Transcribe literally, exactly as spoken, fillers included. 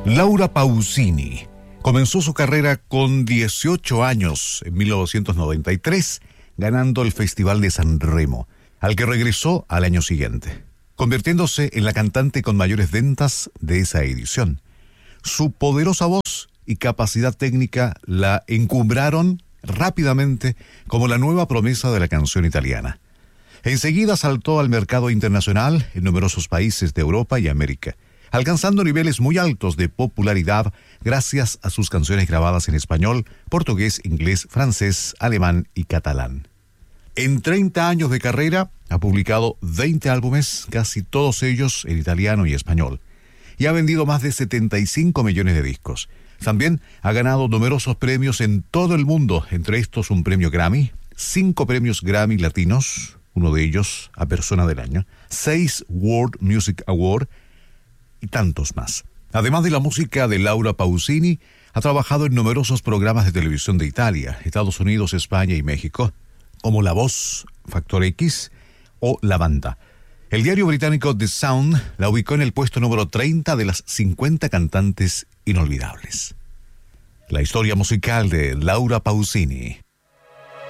Laura Pausini comenzó su carrera con dieciocho años en mil novecientos noventa y tres, ganando el Festival de San Remo, al que regresó al año siguiente, convirtiéndose en la cantante con mayores ventas de esa edición. Su poderosa voz y capacidad técnica la encumbraron rápidamente como la nueva promesa de la canción italiana. Enseguida saltó al mercado internacional en numerosos países de Europa y América, alcanzando niveles muy altos de popularidad gracias a sus canciones grabadas en español, portugués, inglés, francés, alemán y catalán. En treinta años de carrera ha publicado veinte álbumes, casi todos ellos en italiano y español, y ha vendido más de setenta y cinco millones de discos. También ha ganado numerosos premios en todo el mundo, entre estos un premio Grammy, cinco premios Grammy latinos, uno de ellos a Persona del Año, seis World Music Award y tantos más. Además de la música de Laura Pausini, ha trabajado en numerosos programas de televisión de Italia, Estados Unidos, España y México, como La Voz, Factor X o La Banda. El diario británico The Sound la ubicó en el puesto número treinta de las cincuenta cantantes inolvidables. La historia musical de Laura Pausini.